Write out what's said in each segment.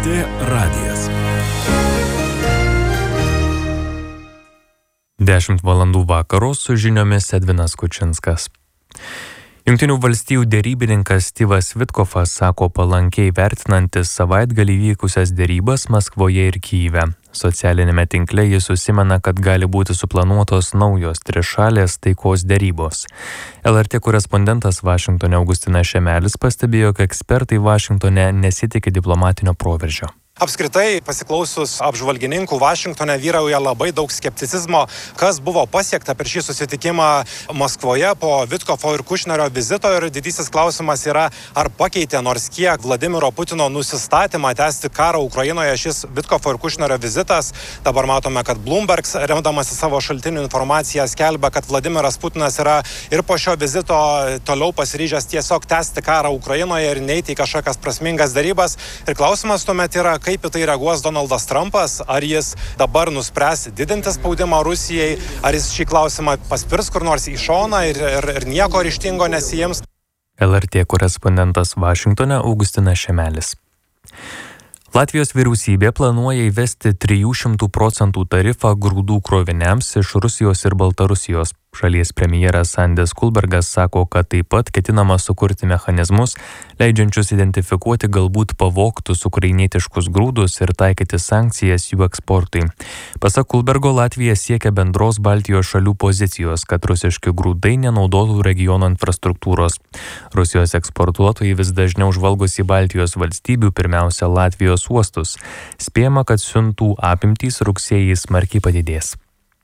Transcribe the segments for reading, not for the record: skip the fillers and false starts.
LRT radijas. 10 valandų vakaro su žiniomis Edvinas Kučinskas. Jungtinių valstijų derybininkas Steve'as Witkoffas sako palankiai vertinantis savaitgalį vykusias derybas Maskvoje ir Kyjive. Socialinėme tinkle jis užsimena, kad gali būti suplanuotos naujos trišalės taikos derybos. LRT korespondentas Vašingtone Augustinas Šemelis pastebėjo, kad ekspertai Vašingtone nesitikė diplomatinio proveržio. Apskritai, pasiklausius apžvalgininkų, Vašingtone vyrauja labai daug skepticizmo, kas buvo pasiekta per šį susitikimą Maskvoje po Witkoffo ir Kušnerio vizito, ir didysis klausimas yra, ar pakeitė nors kiek Vladimiro Putino nusistatymą tęsti karą Ukrainoje šis Witkoffo ir Kušnerio vizitas. Dabar matome, kad Bloomberg, remdamasi savo šaltinių informaciją, skelbia, kad Vladimiras Putinas yra ir po šio vizito toliau pasiryžęs tiesiog tęsti karą Ukrainoje ir neiti į kažkokias prasmingas darybas. Ir klausimas tuomet yra, kaip į tai reaguos Donaldas Trumpas, ar jis dabar nuspręs didinti spaudimą Rusijai, ar jis šį klausimą paspirs kur nors į šoną ir nieko ryžtingo nesiims. LRT korespondentas Vašingtone Augustinas Šemelis. Latvijos vyriausybė planuoja įvesti 300% tarifą grūdų kroviniams iš Rusijos ir Baltarusijos. Šalies premjeras Andis Kulbergas sako, kad taip pat ketinama sukurti mechanizmus, leidžiančius identifikuoti galbūt pavogtus ukrainietiškus grūdus ir taikyti sankcijas jų eksportui. Pasak Kulbergo, Latvija siekia bendros Baltijos šalių pozicijos, kad rusiški grūdai nenaudotų regiono infrastruktūros. Rusijos eksportuotojai vis dažniau žvalgosi į Baltijos valstybių, pirmiausia Latvijos uostus. Spėjama, kad siuntų apimtys rugsėjį smarkiai padidės.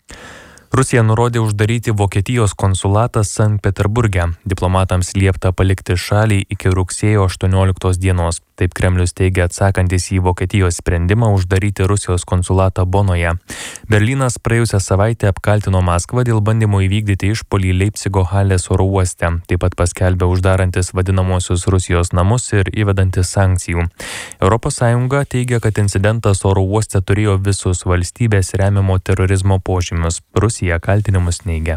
Rusija nurodė uždaryti Vokietijos konsulatą Sankt Peterburge. Diplomatams liepta palikti šalį iki rugsėjo 18 dienos. Taip Kremlius teigia atsakantis į Vokietijos sprendimą uždaryti Rusijos konsulatą Bonoje. Berlynas praėjusią savaitę apkaltino Maskvą dėl bandymo įvykdyti išpuolį Leipcigo Halės oro uoste. Taip pat paskelbė uždarantis vadinamosius Rusijos namus ir įvedantis sankcijų. ES teigia, kad incidentas oro uoste turėjo visus valstybės remiamo terorizmo požymius. Rusija kaltinimus neigia.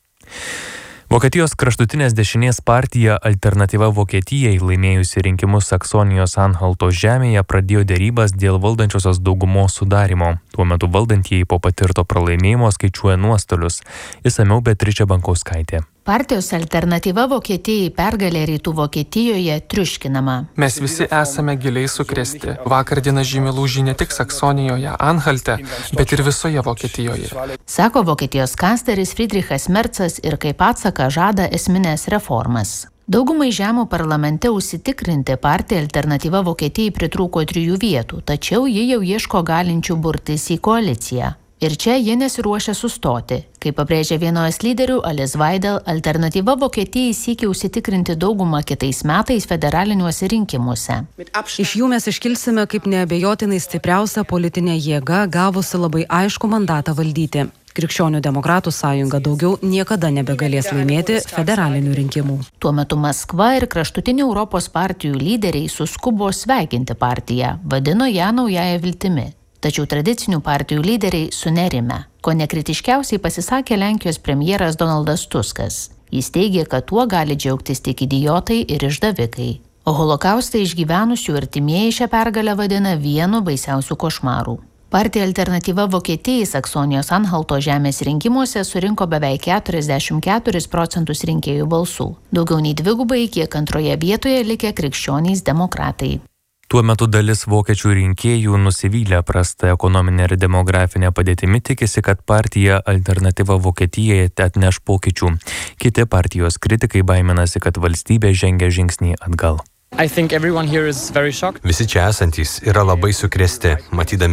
Vokietijos kraštutinės dešinės partija Alternatyva Vokietijai, laimėjusi rinkimus Saksonijos Anhalto žemėje, pradėjo derybas dėl valdančiosios daugumos sudarimo. Tuo metu valdantieji po patirto pralaimėjimo skaičiuoja nuostolius. Išsamiau Beatričė Bankauskaitė. Partijos Alternatyva Vokietijai pergalė Rytų Vokietijoje triuškinama. Mes visi esame giliai sukrėsti. Vakar diena žymi lūžį ne tik Saksonijoje, Anhalte, bet ir visoje Vokietijoje. Sako Vokietijos kancleris Friedrichas Merzas ir kaip atsaką žada esminės reformas. Daugumai žemų parlamente užsitikrinti partija Alternatyva Vokietijai pritrūko 3 vietų, tačiau ji jau ieško galinčių burtis į koaliciją. Ir čia jie nesiruošia sustoti. Kaip pabrėžė vienos lyderių Alice Weidel, Alternatyva Vokietijai siekia užsitikrinti daugumą kitais metais federaliniuose rinkimuose. Iš jų mes iškilsime kaip neabejotinai stipriausia politinė jėga, gavusi labai aišku mandatą valdyti. Krikščionių demokratų sąjunga daugiau niekada nebegalės laimėti federalinių rinkimų. Tuo metu Maskva ir kraštutinių Europos partijų lyderiai suskubo sveikinti partiją, vadino ją naująja viltimi. Tačiau tradicinių partijų lyderiai sunerime. Ko nekritiškiausiai pasisakė Lenkijos premjeras Donaldas Tuskas. Jis teigė, kad tuo gali džiaugtis tik idiotai ir išdavikai. O holokaustą išgyvenusių artimieji šią pergalę vadina vienu baisiausių košmarų. Partija Alternatyva Vokietijai Saksonijos Anhalto žemės rinkimuose surinko beveik 44% rinkėjų balsų. Daugiau nei dvigubai, kiek antroje vietoje likę krikščionys demokratai. Tuo metu dalis vokiečių rinkėjų nusivylę prasta ekonominė ir demografinė padėtimi tikisi, kad partija Alternatyva Vokietijai atneš pokyčių. Kiti partijos kritikai baiminasi, kad valstybė žengia žingsnį atgal. Visi čia esantys yra labai sukrėsti, matydami